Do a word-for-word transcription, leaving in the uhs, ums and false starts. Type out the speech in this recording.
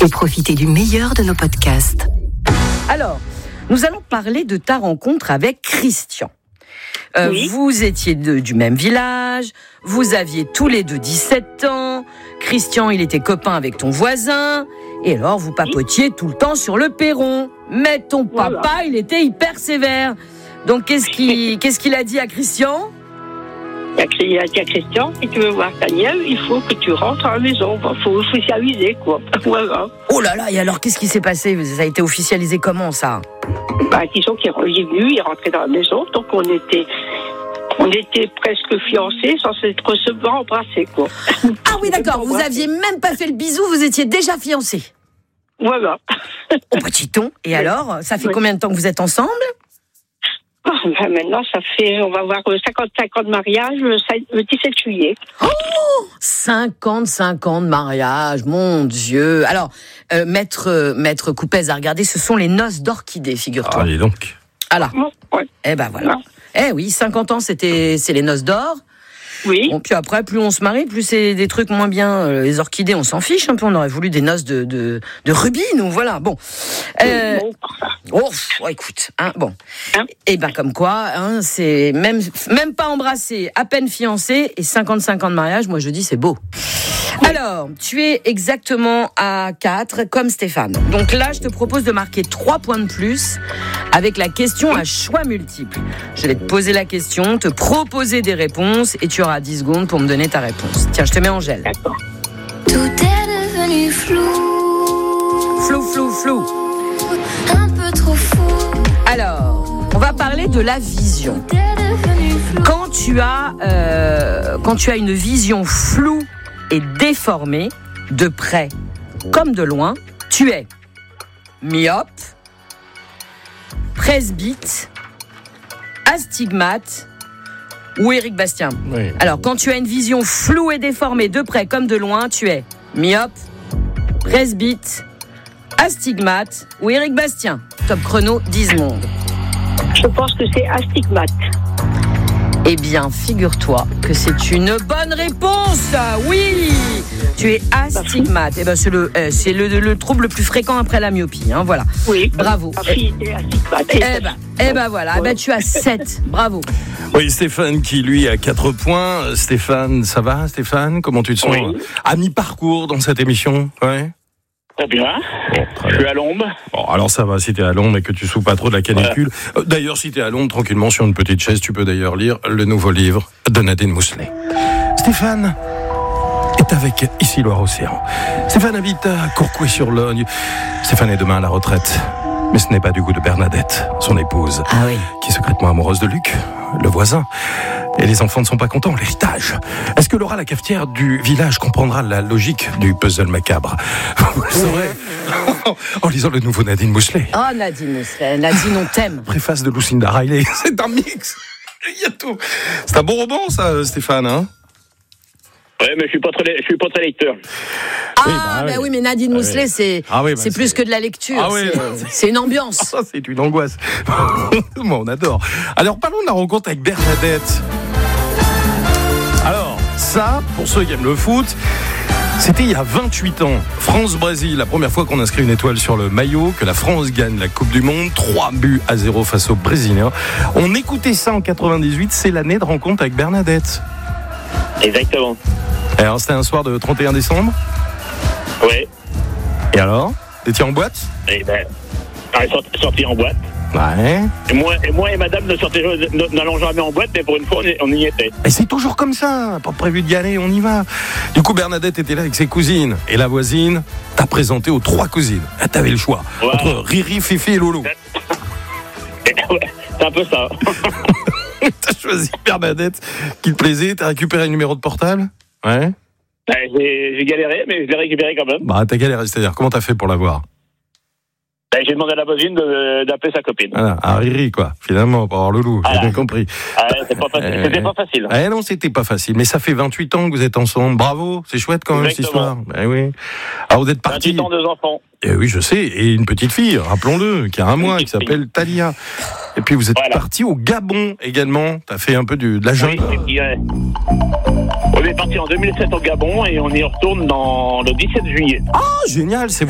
et profitez du meilleur de nos podcasts. Alors, nous allons parler de ta rencontre avec Christian. Euh, oui. Vous étiez de, du même village, vous aviez tous les deux dix-sept ans, Christian, il était copain avec ton voisin, et alors vous papotiez oui. tout le temps sur le perron. Mais ton papa, voilà. il était hyper sévère. Donc, qu'est-ce qu'il, qu'est-ce qu'il a dit à Christian ? Il a dit à Christian, si tu veux voir Daniel, il faut que tu rentres à la maison. Il faut officialiser, quoi. Voilà. Oh là là, et alors, qu'est-ce qui s'est passé ? Ça a été officialisé comment, ça ? Bah, disons qu'il est venu, il est rentré dans la maison, donc on était... On était presque fiancés sans s'être recevoir, embrassés, quoi. Ah oui, d'accord, vous aviez même pas fait le bisou, vous étiez déjà fiancés. Voilà. Oh, petit ton. Et oui. alors, ça fait oui. combien de temps que vous êtes ensemble ? Oh, ben maintenant, ça fait, on va avoir cinquante-cinq ans de mariage le dix-sept juillet. Oh, cinquante-cinq ans de mariage, mon Dieu. Alors, euh, maître, euh, maître Coupez a regardé, ce sont les noces d'orchidées, figure-toi. Ah, dis donc. Ah là. Ouais. Eh ben voilà. Non. Eh oui, cinquante ans, c'était, c'est les noces d'or. Oui. Bon, puis après, plus on se marie, plus c'est des trucs moins bien. Euh, les orchidées, on s'en fiche un peu. On aurait voulu des noces de, de, de rubis, nous, voilà. Bon. Euh, oh, oh, écoute, hein, bon. Hein et ben, comme quoi, hein, c'est même, même pas embrassé, à peine fiancé, et cinquante-cinq ans de mariage, moi, je dis, c'est beau. Alors, tu es exactement à quatre, comme Stéphane. Donc là, je te propose de marquer trois points de plus avec la question à choix multiples. Je vais te poser la question, te proposer des réponses et tu auras dix secondes pour me donner ta réponse. Tiens, je te mets en gel. D'accord. Tout est devenu flou. Flou, flou, flou. Un peu trop fou. Alors, on va parler de la vision. Quand tu as, euh, quand tu as une vision floue et déformée, de près comme de loin, tu es myope, presbyte, astigmate ou Éric Bastien. Oui. Alors, quand tu as une vision floue et déformée, de près comme de loin, tu es myope, presbyte, astigmate ou Éric Bastien. Top chrono, dix secondes. Je pense que c'est astigmate. Eh bien, figure-toi que c'est une bonne réponse. Oui, tu es astigmate. Eh ben, c'est le, euh, c'est le, le trouble le plus fréquent après la myopie. Hein, voilà. Oui. Bravo. Ma fille était astigmate. Eh ben, eh ben voilà. Eh ben, tu as sept. Bravo. Oui, Stéphane qui lui a quatre points. Stéphane, ça va, Stéphane ? Comment tu te sens ? Oui. À mi-parcours dans cette émission ? Ouais. Très bien. Bon, très Je bien. suis à l'ombre. Bon, alors ça va si t'es à Londres et que tu souffres pas trop de la canicule. Ouais. D'ailleurs, si t'es à Londres, tranquillement, sur une petite chaise, tu peux d'ailleurs lire le nouveau livre de Nadine Mousselet. Stéphane est avec Ici Loire-Océan. Stéphane habite à Courcouet-sur-Logne. Stéphane est demain à la retraite. Mais ce n'est pas du goût de Bernadette, son épouse, ah oui. qui est secrètement amoureuse de Luc, le voisin. Et les enfants ne sont pas contents, l'héritage. Est-ce que Laura, la cafetière du village, comprendra la logique du puzzle macabre ? Vous le saurez en lisant le nouveau Nadine Mousselet. Oh, Nadine Mousselet. Nadine, on t'aime. Préface de Lucinda Riley. C'est un mix. Il y a tout. C'est un bon roman, ça, Stéphane, hein ? Ouais, mais je suis pas très, je suis pas très lecteur. Ah, oui, bah, bah oui. oui, mais Nadine Mousselet, c'est, ah oui, bah, c'est plus c'est... que de la lecture. Ah oui, c'est, bah, c'est une ambiance. Ça, c'est une angoisse. Moi, on adore. Alors, parlons de la rencontre avec Bernadette. Alors, ça, pour ceux qui aiment le foot, c'était il y a vingt-huit ans. France-Brésil, la première fois qu'on inscrit une étoile sur le maillot, que la France gagne la Coupe du Monde, trois buts à zéro face aux Brésiliens. On écoutait ça en quatre-vingt-dix-huit, c'est l'année de rencontre avec Bernadette. Exactement. Et alors, c'était un soir de trente et un décembre ? Oui. Et alors ? T'étais en boîte ? Et ben, elle est sortie en boîte. Ouais. Et moi, et moi et madame ne sortaient, n'allons jamais en boîte, mais pour une fois, on y, on y était. Et c'est toujours comme ça, pas prévu d'y aller, on y va. Du coup, Bernadette était là avec ses cousines. Et la voisine t'a présenté aux trois cousines. Ah, t'avais le choix. Ouais. Entre Riri, Fifi et Lolo. Ouais, c'est un peu ça. T'as choisi Bernadette, qui te plaisait. T'as récupéré le numéro de portable ? Ouais. Ouais, j'ai, j'ai galéré, mais je l'ai récupéré quand même. Bah, t'as galéré, c'est-à-dire, comment t'as fait pour l'avoir ? Ben, j'ai demandé à la voisine de, d'appeler sa copine. Voilà, à Riri, quoi, finalement, pour avoir le loup, j'ai voilà. bien compris. Ah, c'est pas facile. Euh... C'était pas facile. Eh non, c'était pas facile, mais ça fait vingt-huit ans que vous êtes ensemble. Bravo, c'est chouette quand même, Exactement. cette histoire. Eh oui. Alors, vous êtes partis. vingt-huit ans, deux enfants. Eh oui, je sais, et une petite fille, rappelons-le, qui a un mois, qui s'appelle Talia. Et puis vous êtes voilà. parti au Gabon également. T'as fait un peu du, de la jungle. Oui, et puis, euh, on est parti en deux mille sept au Gabon et on y retourne dans le dix-sept juillet. Ah, génial, c'est